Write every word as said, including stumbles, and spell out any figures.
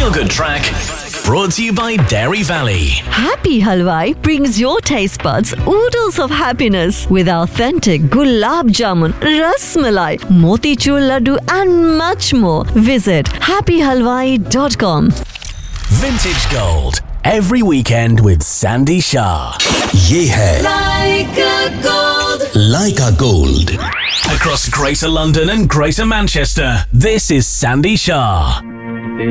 feel-good track brought to you by Dairy Valley. Happy Halwai brings your taste buds oodles of happiness with authentic gulab jamun, ras malai, motichur laddu and much more. Visit happy halwai dot com. Vintage Gold. Every weekend with Sandy Shah. ये है Like a gold. Leica Gold. Across Greater London and Greater Manchester, this is Sandy Shah.